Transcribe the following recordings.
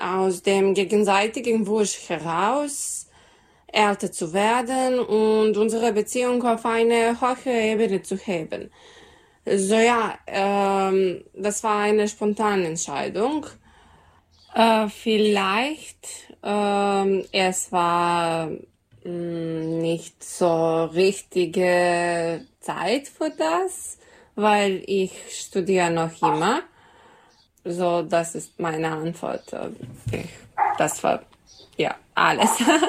aus dem gegenseitigen Wunsch heraus, älter zu werden und unsere Beziehung auf eine höhere Ebene zu heben. So ja, das war eine spontane Entscheidung. Vielleicht, es war nicht so richtige Zeit für das, weil ich studiere noch immer. So, das ist meine Antwort. Das war ja alles.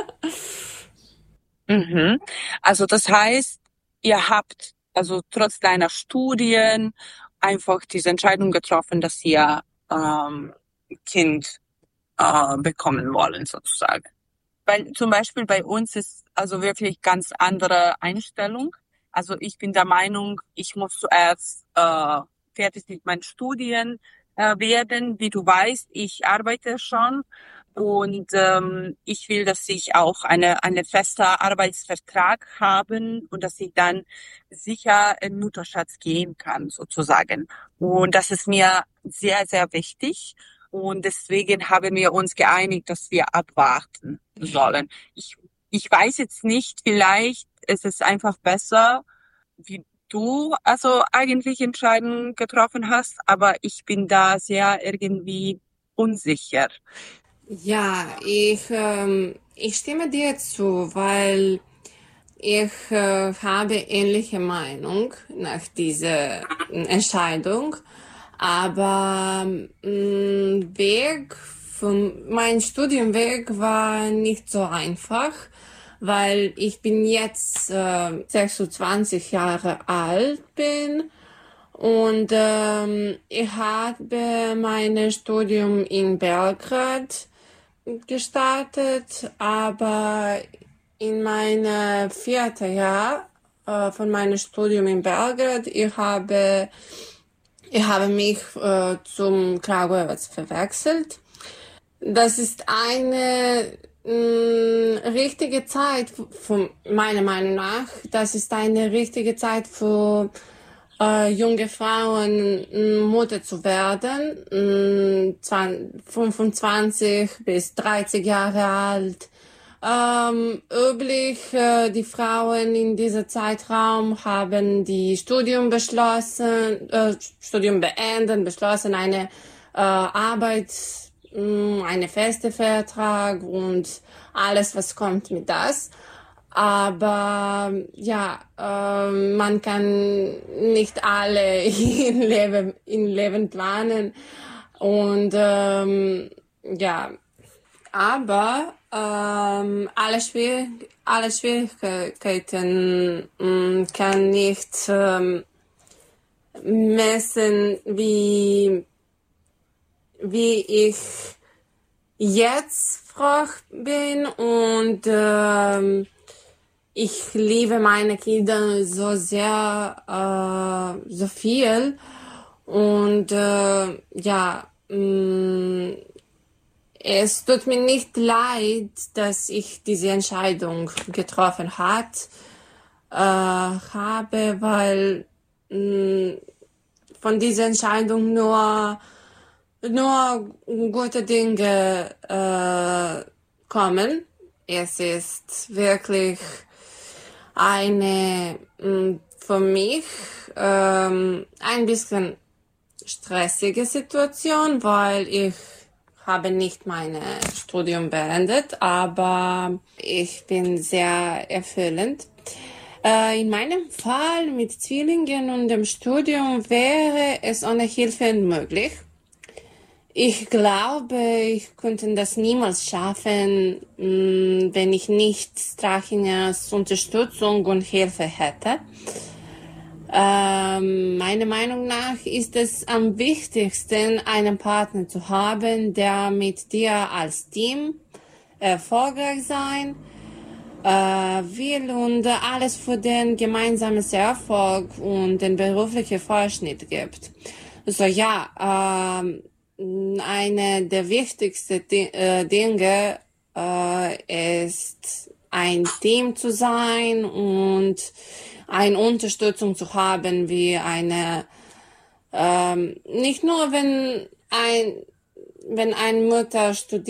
Mhm. Also das heißt, ihr habt also trotz deiner Studien einfach diese Entscheidung getroffen, dass ihr Kind bekommen wollen sozusagen. Weil zum Beispiel bei uns ist also wirklich ganz andere Einstellung. Also ich bin der Meinung, ich muss zuerst fertig mit meinen Studien werden. Wie du weißt, ich arbeite schon und ich will, dass ich auch eine feste Arbeitsvertrag haben und dass ich dann sicher in Mutterschutz gehen kann sozusagen. Und das ist mir sehr, sehr wichtig. Und deswegen haben wir uns geeinigt, dass wir abwarten sollen. Ich weiß jetzt nicht, vielleicht ist es einfach besser, wie du also eigentlich Entscheidungen getroffen hast, aber ich bin da sehr irgendwie unsicher. Ja, ich stimme dir zu, weil ich habe ähnliche Meinung nach dieser Entscheidung, aber mein Studienweg war nicht so einfach, weil ich bin jetzt 26 Jahre alt bin und ich habe mein Studium in Belgrad gestartet, aber in meinem vierten Jahr von meinem Studium in Belgrad, ich habe mich zum Kragujevac verwechselt. Das ist eine richtige Zeit, von meiner Meinung nach, das ist eine richtige Zeit für junge Frauen Mutter zu werden, 25 bis 30 Jahre alt. Üblich, die Frauen in diesem Zeitraum haben die Studium beenden, beschlossen, eine Arbeit, eine feste Vertrag und alles, was kommt mit das. Aber ja, man kann nicht alle in Leben planen und ja, aber alle Schwierigkeiten kann nicht messen, wie ich jetzt froh bin und ich liebe meine Kinder so sehr, so viel und ja, es tut mir nicht leid, dass ich diese Entscheidung getroffen habe, weil von dieser Entscheidung nur gute Dinge kommen. Es ist wirklich eine für mich ein bisschen stressige Situation, weil ich habe nicht mein Studium beendet, aber ich bin sehr erfüllend. In meinem Fall mit Zwillingen und dem Studium wäre es ohne Hilfe unmöglich. Ich glaube, ich könnte das niemals schaffen, wenn ich nicht Strachingers Unterstützung und Hilfe hätte. Meiner Meinung nach ist es am wichtigsten, einen Partner zu haben, der mit dir als Team erfolgreich sein will und alles für den gemeinsamen Erfolg und den beruflichen Fortschritt gibt. So ja, eine der wichtigsten Dinge ist ein Team zu sein und eine Unterstützung zu haben, wie nicht nur wenn eine Mutter studiert,